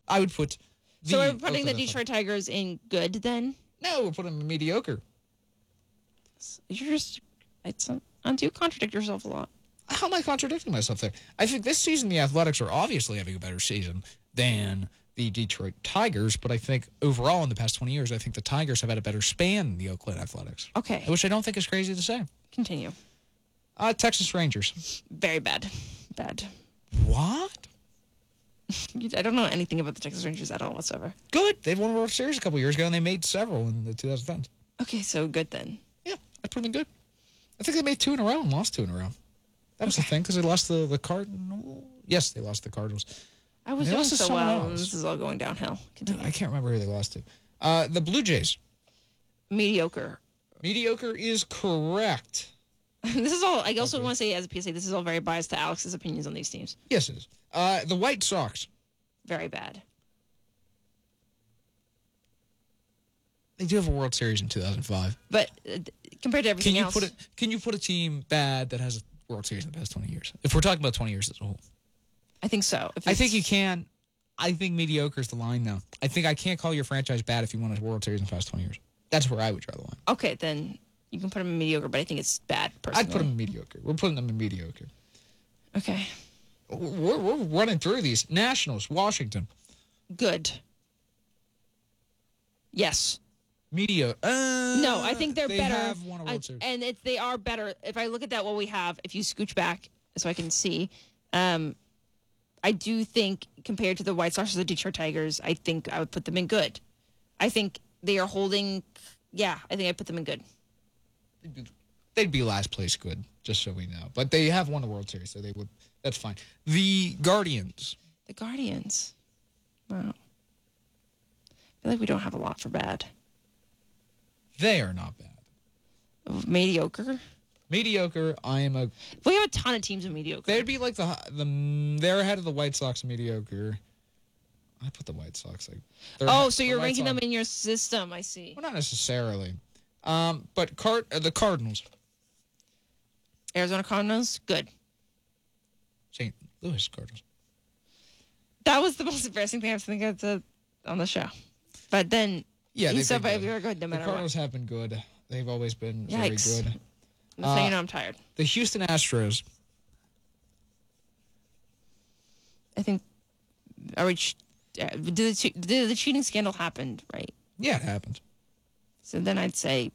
I would put. So we're putting the Oakland Detroit Tigers in good then? No, we're putting them in mediocre. You're just you contradict yourself a lot. How am I contradicting myself there? I think this season the Athletics are obviously having a better season than the Detroit Tigers, but I think overall in the past 20 years, I think the Tigers have had a better span than the Oakland Athletics. Okay. Which I don't think is crazy to say. Continue. Texas Rangers. Very bad. Bad. What? I don't know anything about the Texas Rangers at all whatsoever. Good. They've won a World Series a couple years ago, and they made several in the 2010s. Okay, so good then. Yeah, I put them in good. I think they made 2 in a row and lost 2 in a row. That was the thing, because they lost the Cardinals. Yes, they lost the Cardinals. I was doing so well, and this is all going downhill. Continue. I can't remember who they lost to. The Blue Jays. Mediocre. Mediocre is correct. This is all, I also want to say as a PSA, this is all very biased to Alex's opinions on these teams. Yes, it is. The White Sox. Very bad. They do have a World Series in 2005. But compared to everything else. Can you put a team bad that has a World Series in the past 20 years? If we're talking about 20 years as a whole. I think so. I think you can. I think mediocre is the line now. I think I can't call your franchise bad if you won a World Series in the past 20 years. That's where I would draw the line. Okay, then you can put them in mediocre, but I think it's bad, personally. I'd put them in mediocre. We're putting them in mediocre. Okay. We're running through these. Nationals, Washington. Good. Yes. Mediocre. No, I think they're better. They have won a World Series. And they are better. If I look at that, what we have, if you scooch back so I can see, I do think compared to the White Sox or the Detroit Tigers, I think I would put them in good. I think they are holding. Yeah, I think I put them in good. They'd be last place good, just so we know. But they have won the World Series, so they would. That's fine. The Guardians. The Guardians. Wow. I feel like we don't have a lot for bad. They are not bad. Mediocre. Mediocre. We have a ton of teams in mediocre. They'd be like they're ahead of the White Sox in mediocre. I put the White Sox like. So you're ranking them in your system. I see. Well, not necessarily. But the Cardinals. Arizona Cardinals, good. St. Louis Cardinals. That was the most embarrassing thing I was thinking of on the show. But then, yeah, we were good no matter what. The Cardinals what. have been good. They've always been Yikes. very good. So you know I'm tired. The Houston Astros. I think, did the cheating scandal happen, right? Yeah, it happened. So then I'd say,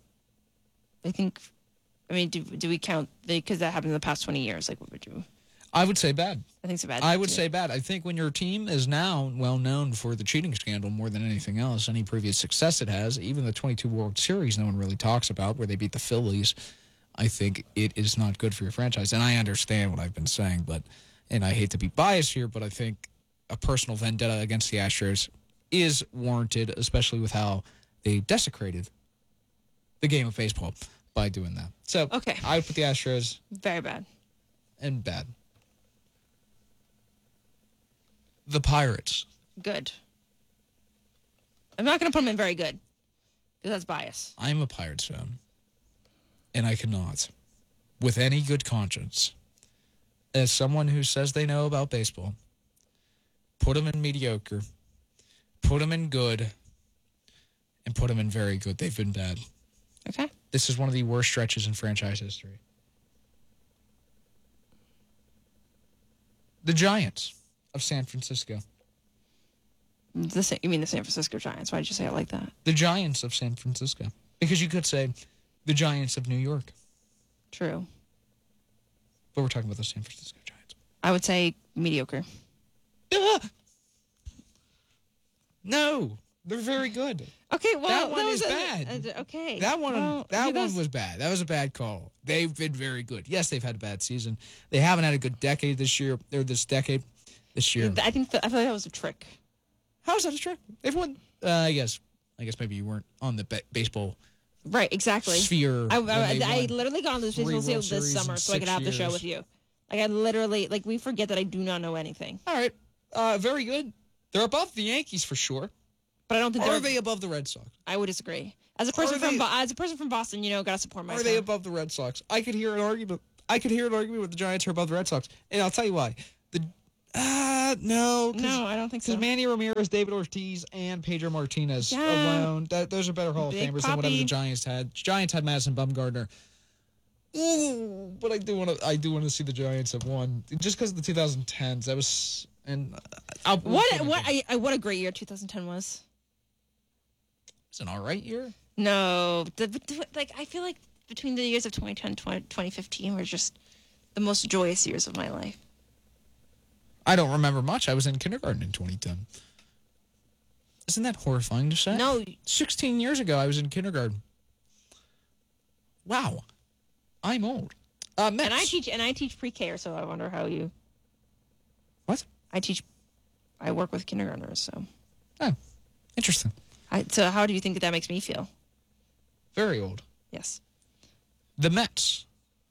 do we count, because that happened in the past 20 years, like what would you? I would say bad. I think so bad. I would say bad. I think when your team is now well known for the cheating scandal more than anything else, any previous success it has, even the 22 World Series no one really talks about where they beat the Phillies, I think it is not good for your franchise. And I understand what I've been saying, and I hate to be biased here, but I think a personal vendetta against the Astros is warranted, especially with how they desecrated the game of baseball by doing that. So okay. I would put the Astros very bad and bad. The Pirates. Good. I'm not going to put them in very good because that's bias. I'm a Pirates fan, and I cannot, with any good conscience, as someone who says they know about baseball, put them in mediocre, put them in good, and put them in very good. They've been bad. Okay. This is one of the worst stretches in franchise history. The Giants of San Francisco. You mean the San Francisco Giants? Why did you say it like that? The Giants of San Francisco. Because you could say the Giants of New York. True. But we're talking about the San Francisco Giants. I would say mediocre. No, they're very good. Okay, well, that one is bad. Okay. That one was bad. That was a bad call. They've been very good. Yes, they've had a bad season. They haven't had a good decade this year. This year. I feel like that was a trick. How is that a trick? They've won. I guess maybe you weren't on the baseball. Right, exactly. Sphere. I literally got on this baseball field this summer so I could have the show with you. Like I literally, we forget that I do not know anything. All right, very good. They're above the Yankees for sure. But I don't think are they above the Red Sox? I would disagree. As a person from Boston, gotta support my. Are they above the Red Sox? I could hear an argument. With the Giants are above the Red Sox, and I'll tell you why. No. No, I don't think so. Because Manny Ramirez, David Ortiz, and Pedro Martinez Yeah. alone, those are better Hall of Big Famers than whatever the Papi. Giants had. Giants had Madison Bumgarner. Ooh, but I do want to see the Giants have won just because of the 2010s. That was What a great year 2010 was. It's an all right year. No, I feel like between the years of 2010 and 2015 were just the most joyous years of my life. I don't remember much. I was in kindergarten in 2010. Isn't that horrifying to say? No. 16 years ago, I was in kindergarten. Wow. I'm old. Mets. And I teach pre-K, so I wonder how you. What? I work with kindergartners, so. Oh, interesting. So how do you think that makes me feel? Very old. Yes. The Mets.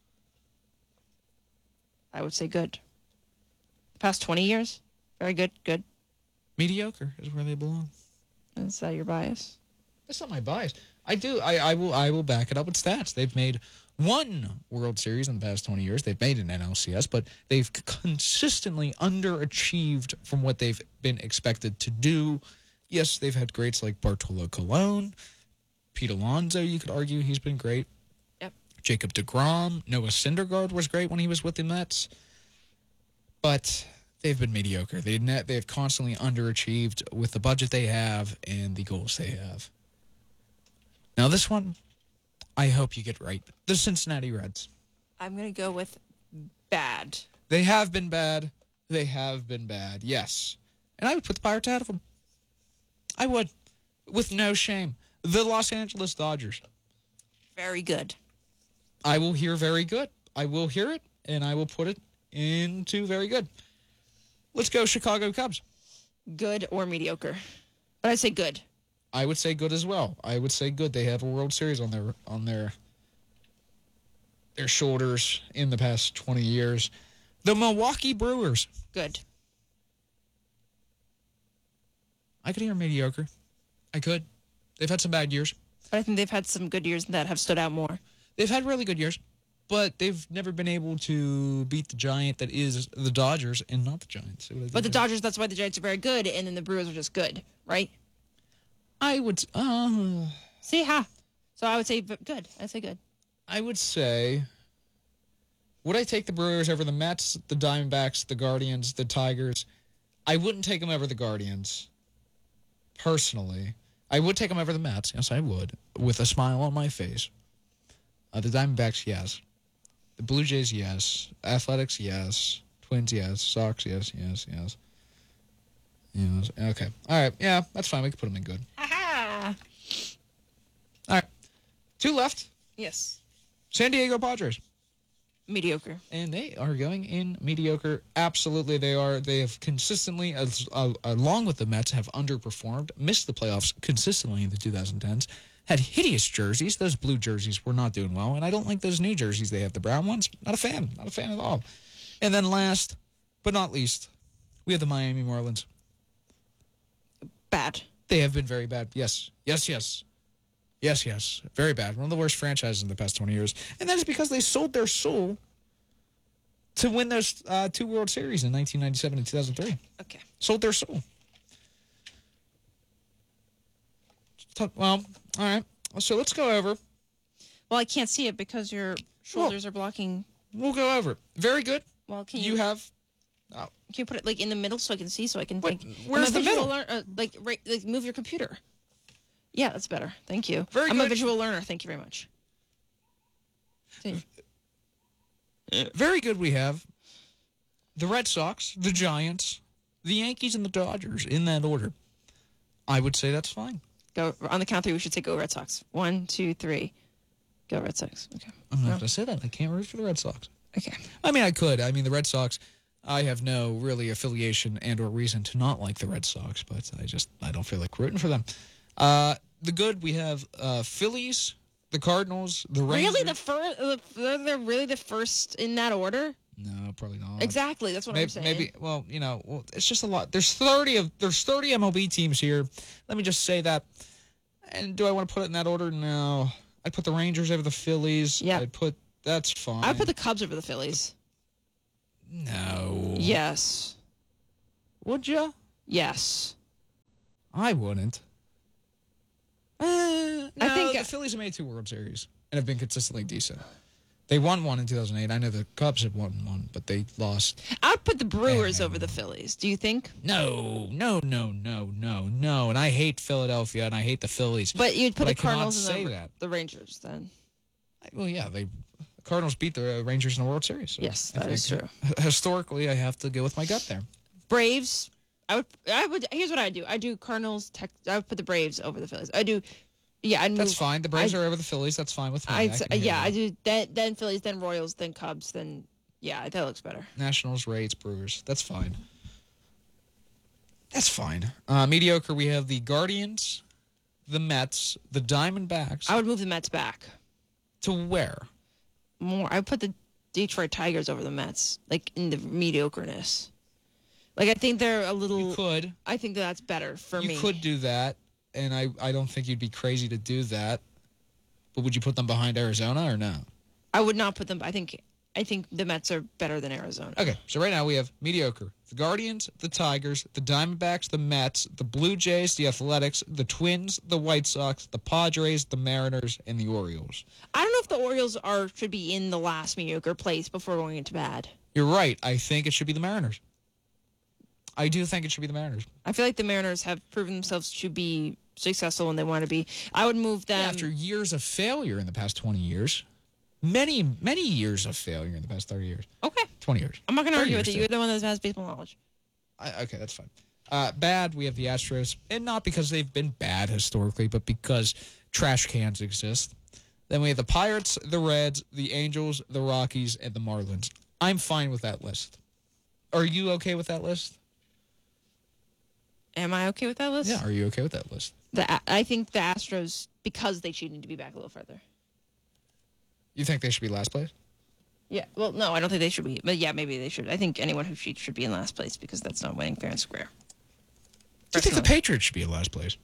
I would say good. The past 20 years, very good. Good. Mediocre is where they belong. Is that your bias? That's not my bias. I will back it up with stats. They've made one World Series in the past 20 years. They've made an NLCS, but they've consistently underachieved from what they've been expected to do. Yes, they've had greats like Bartolo Colon, Pete Alonso, you could argue he's been great. Yep. Jacob deGrom, Noah Syndergaard was great when he was with the Mets. But they've been mediocre. They've constantly underachieved with the budget they have and the goals they have. Now this one, I hope you get right. The Cincinnati Reds. I'm going to go with bad. They have been bad. They have been bad, yes. And I would put the Pirates out of them. I would, with no shame. The Los Angeles Dodgers. Very good. I will hear very good. I will hear it, and I will put it into very good. Let's go Chicago Cubs. Good or mediocre. But I'd say good. I would say good as well. I would say good. They have a World Series on their shoulders in the past 20 years. The Milwaukee Brewers. Good. I could hear mediocre. I could. They've had some bad years. But I think they've had some good years that have stood out more. They've had really good years, but they've never been able to beat the giant that is the Dodgers and not the Giants. But the Dodgers, that's why the Giants are very good, and then the Brewers are just good, right? I would. See, So I would say good. I'd say good. I would say. Would I take the Brewers over the Mets, the Diamondbacks, the Guardians, the Tigers? I wouldn't take them over the Guardians. Personally, I would take them over the Mets. Yes, I would, with a smile on my face. The Diamondbacks, yes. The Blue Jays, yes. Athletics, yes. Twins, yes. Sox, yes. Yes. Okay. All right. Yeah, that's fine. We can put them in good. Aha! All right. 2 left. Yes. San Diego Padres. Mediocre. And they are going in mediocre. Absolutely, they are. They have consistently, along with the Mets, have underperformed, missed the playoffs consistently in the 2010s, had hideous jerseys. Those blue jerseys were not doing well, and I don't like those new jerseys they have, the brown ones. Not a fan at all. And then last, but not least, we have the Miami Marlins. Bad. They have been very bad. Yes. Very bad. One of the worst franchises in the past 20 years. And that is because they sold their soul to win those 2 World Series in 1997 and 2003. Okay. Sold their soul. Well, all right. So let's go over. Well, I can't see it because your shoulders are blocking. We'll go over it. Very good. Well, can you have... Can you put it like in the middle so I can see so I can What? think? Where's the middle? Like move your computer. Yeah, that's better. Thank you. Very I'm good. a visual learner. Thank you very much. Very good we have the Red Sox, the Giants, the Yankees, and the Dodgers in that order. I would say that's fine. Go on the count of 3. We should say go Red Sox. 1, 2, 3. Go Red Sox. Okay. I'm not going to say that. I can't root for the Red Sox. Okay. I mean, I could. I mean, the Red Sox, I have no really affiliation and or reason to not like the Red Sox, but I don't feel like rooting for them. The good, we have Phillies, the Cardinals, the Rangers. Really, they're really the first in that order? No, probably not. Exactly, that's what I'm saying. Maybe. Well, it's just a lot. There's 30 MLB teams here. Let me just say that. And do I want to put it in that order? No. I'd put the Rangers over the Phillies. Yeah. That's fine. I would put the Cubs over the Phillies. No. Yes. Would you? Yes. I wouldn't. No, I think the Phillies have made 2 World Series and have been consistently decent. They won one in 2008. I know the Cubs had won one, but they lost. I'd put the Brewers over the Phillies. Do you think? No. And I hate Philadelphia and I hate the Phillies. But you'd put But the I cannot Cardinals say and that. the Rangers then. Well, yeah, the Cardinals beat the Rangers in the World Series. So Yes, I that is think true. Historically, I have to go with my gut there. Braves. I would. Here's what I do. I do Cardinals. I would put the Braves over the Phillies. I do. Yeah, I'd move. That's fine. The Braves are over the Phillies. That's fine with me. I can hear I that. do. Then Phillies, then Royals, then Cubs, then yeah, that looks better. Nationals, Rays, Brewers. That's fine. That's fine. Mediocre, we have the Guardians, the Mets, the Diamondbacks. I would move the Mets back To where? more. I would put the Detroit Tigers over the Mets, like in the mediocreness. Like I think they're a little. You could. I think that's better for me. You could do that, and I don't think you'd be crazy to do that. But would you put them behind Arizona or no? I would not put them. I think the Mets are better than Arizona. Okay, so right now we have mediocre. The Guardians, the Tigers, the Diamondbacks, the Mets, the Blue Jays, the Athletics, the Twins, the White Sox, the Padres, the Mariners, and the Orioles. I don't know if the Orioles should be in the last mediocre place before going into bad. You're right. I think it should be the Mariners. I do think it should be the Mariners. I feel like the Mariners have proven themselves to be successful when they want to be. I would move them. After years of failure in the past 20 years. Many years of failure in the past 30 years. Okay. 20 years. I'm not going to 30 argue with years you. You're the one that has baseball knowledge. Okay, that's fine. Bad, we have the Astros. And not because they've been bad historically, but because trash cans exist. Then we have the Pirates, the Reds, the Angels, the Rockies, and the Marlins. I'm fine with that list. Are you okay with that list? Am I okay with that list? Yeah, are you okay with that list? I think the Astros, because they cheated, need to be back a little further. You think they should be last place? Yeah. Well, no, I don't think they should be. But yeah, maybe they should. I think anyone who cheats should be in last place because that's not winning fair and square. Do you think the Patriots should be in last place?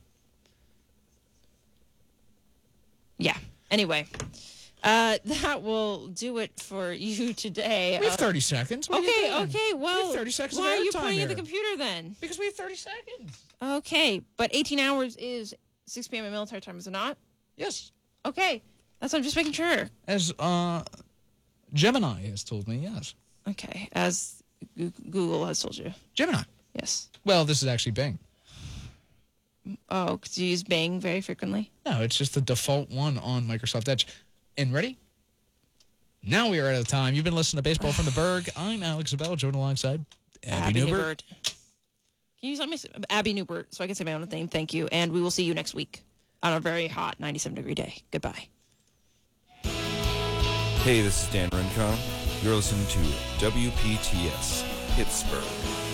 Yeah. Anyway, that will do it for you today. We have 30 seconds. What are you doing? Okay. We Well, have 30 seconds of why are you airtime pointing at the here. computer then? Because we have 30 seconds. Okay, but 18 hours is 6 p.m. at military time, is it not? Yes. Okay, that's what I'm just making sure. As Gemini has told me, yes. Okay, as Google has told you. Gemini. Yes. Well, this is actually Bing. Oh, because you use Bing very frequently? No, it's just the default one on Microsoft Edge. And ready? Now we are out of time. You've been listening to Baseball from the Berg. I'm Alex Abell, joined alongside Abby Newbert. Can you tell me Abby Newbert so I can say my own name? Thank you. And we will see you next week on a very hot 97-degree day. Goodbye. Hey, this is Dan Rincon. You're listening to WPTS Pittsburgh.